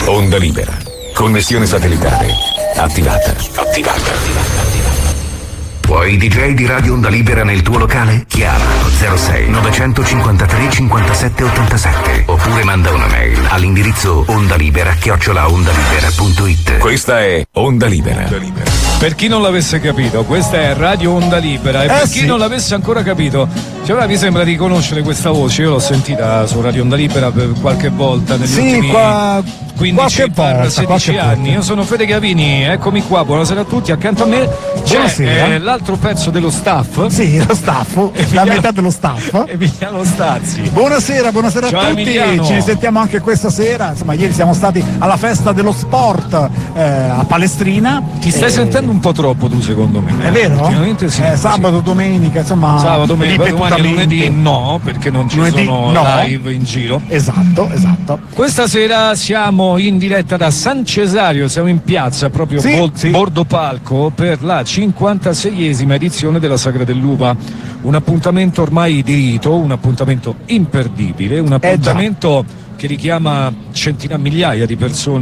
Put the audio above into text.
Onda Libera. Connessione satellitare attivata. Vuoi DJ di Radio Onda Libera nel tuo locale? Chiama 06 953 57 87 oppure manda una mail all'indirizzo ondalibera@ondalibera.it. Questa è Onda Libera. Per chi non l'avesse capito, questa è Radio Onda Libera, e per chi non l'avesse ancora capito, ora mi sembra di conoscere questa voce. Io l'ho sentita su Radio Onda Libera per qualche volta negli ultimi 15-16 anni. Io sono Fede Gavini, eccomi qua, buonasera a tutti. Accanto a me c'è l'altro pezzo dello staff. Sì, lo staff, la metà dello staff. Emiliano Stazzi. Buonasera Ciao, a tutti. Emiliano. Ci risentiamo anche questa sera. Insomma, ieri siamo stati alla festa dello sport a Palestrina. Ti stai sentendo un po' troppo tu, secondo me. È vero? Ultimamente sì. Sabato, domenica, insomma. Sabato, domenica, domani lunedì no, perché non ci sono live in giro. Esatto. Questa sera siamo in diretta da San Cesario, siamo in piazza, proprio bordo palco, per la 56esima edizione della Sagra dell'Uva. Un appuntamento ormai di rito, un appuntamento imperdibile, un appuntamento che richiama migliaia di persone